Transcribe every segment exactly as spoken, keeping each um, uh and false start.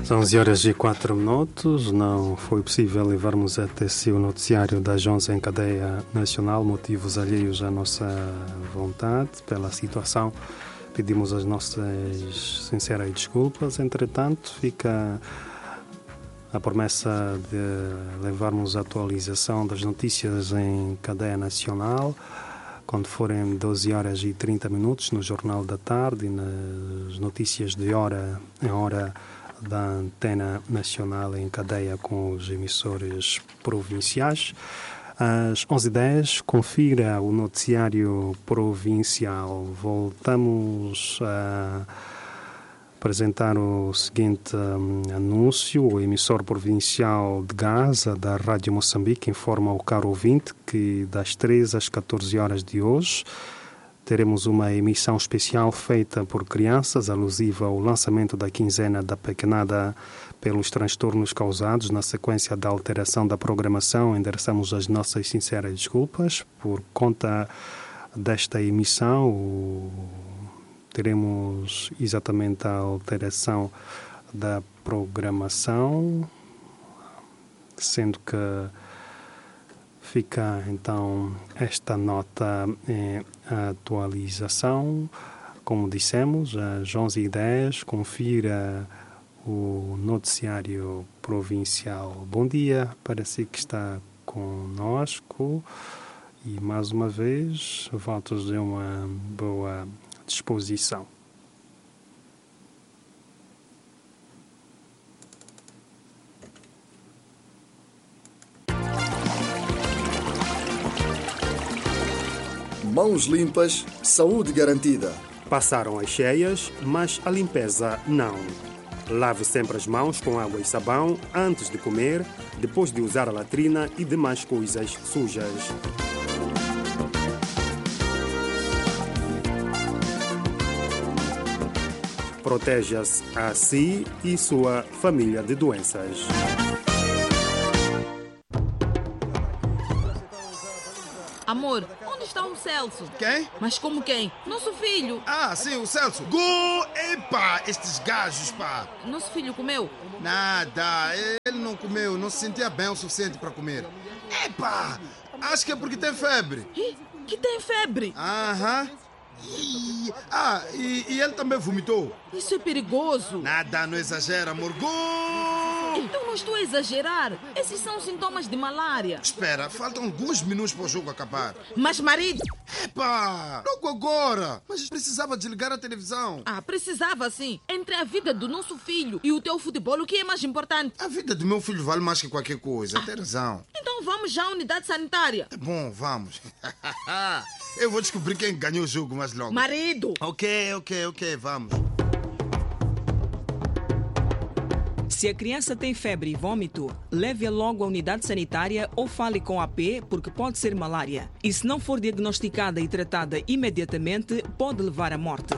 São onze horas e quatro minutos. Não foi possível levarmos até si o noticiário das onze em cadeia nacional, motivos alheios à nossa vontade pela situação. Pedimos as nossas sinceras desculpas. Entretanto, fica a promessa de levarmos a atualização das notícias em cadeia nacional quando forem doze horas e trinta minutos no Jornal da Tarde e nas notícias de hora em hora da Antena Nacional em cadeia com os emissores provinciais. Às onze e dez, confira o noticiário provincial. Voltamos a apresentar o seguinte um, anúncio. O emissor provincial de Gaza da Rádio Moçambique informa ao caro ouvinte que das treze às catorze horas de hoje teremos uma emissão especial feita por crianças, alusiva ao lançamento da quinzena da pequenada pelos transtornos causados. Na sequência da alteração da programação, endereçamos as nossas sinceras desculpas. Por conta desta emissão, o... teremos exatamente a alteração da programação, sendo que fica então esta nota em atualização. Como dissemos, às onze e dez, confira o noticiário provincial. Bom dia para si que está conosco e mais uma vez votos de uma boa disposição. Mãos limpas, saúde garantida. Passaram as cheias, mas a limpeza não. Lave sempre as mãos com água e sabão antes de comer, depois de usar a latrina e demais coisas sujas. Proteja-se a si e sua família de doenças. Amor, onde está o Celso? Quem? Mas como quem? Nosso filho. Ah, sim, o Celso. Go! Epa, estes gajos, pá. Nosso filho comeu? Nada, ele não comeu, não se sentia bem o suficiente para comer. Epa, acho que é porque tem febre. Ih, que tem febre? Aham. E... Ah, e, e ele também vomitou. Isso é perigoso. Nada, não exagera, amor. Go! Então não estou a exagerar. Esses são sintomas de malária. Espera, faltam alguns minutos para o jogo acabar. Mas marido... Epa, logo agora. Mas precisava desligar a televisão. Ah, precisava sim. Entre a vida do nosso filho e o teu futebol, o que é mais importante? A vida do meu filho vale mais que qualquer coisa, tem razão. Então vamos já à unidade sanitária. É bom, vamos. Eu vou descobrir quem ganhou o jogo mais logo. Marido! Ok, ok, ok, vamos. Se a criança tem febre e vômito, leve-a logo à unidade sanitária ou fale com a A P, porque pode ser malária. E se não for diagnosticada e tratada imediatamente, pode levar à morte.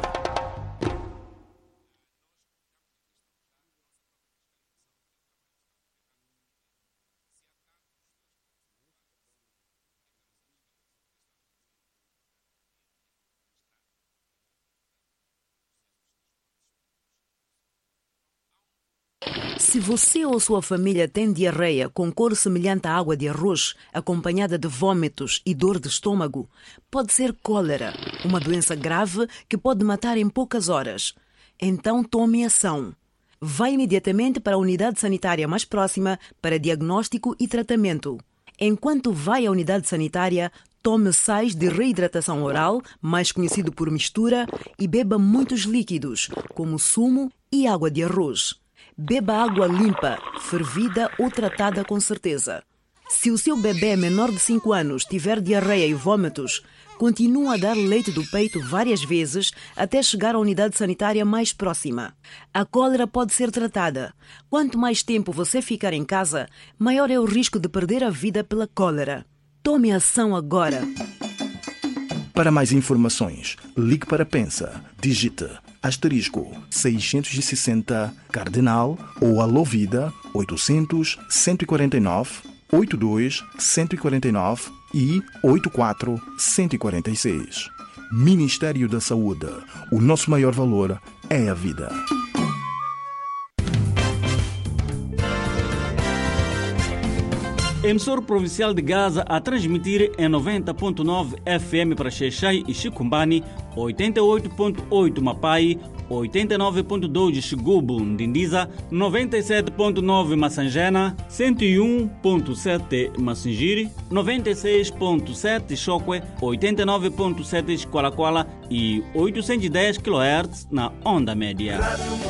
Se você ou sua família tem diarreia com cor semelhante à água de arroz, acompanhada de vômitos e dor de estômago, pode ser cólera, uma doença grave que pode matar em poucas horas. Então tome ação. Vá imediatamente para a unidade sanitária mais próxima para diagnóstico e tratamento. Enquanto vai à unidade sanitária, tome sais de reidratação oral, mais conhecido por mistura, e beba muitos líquidos, como sumo e água de arroz. Beba água limpa, fervida ou tratada com certeza. Se o seu bebê menor de cinco anos tiver diarreia e vômitos, continue a dar leite do peito várias vezes até chegar à unidade sanitária mais próxima. A cólera pode ser tratada. Quanto mais tempo você ficar em casa, maior é o risco de perder a vida pela cólera. Tome ação agora. Para mais informações, ligue para Pensa, digite asterisco seiscentos e sessenta Cardinal ou Alô Vida oitocentos, cento e quarenta e nove, oitenta e dois, cento e quarenta e nove e oitenta e quatro, cento e quarenta e seis. Ministério da Saúde. O nosso maior valor é a vida. Emissor provincial de Gaza a transmitir em noventa ponto nove F M para Xexai e Chicumbani, oitenta e oito ponto oito Mapai, oitenta e nove ponto dois Xigubu, Ndindiza, noventa e sete ponto nove Massangena, cento e um ponto sete Massingiri, noventa e seis ponto sete Chokwe, oitenta e nove ponto sete Qualaquala e oitocentos e dez quilohertz na onda média.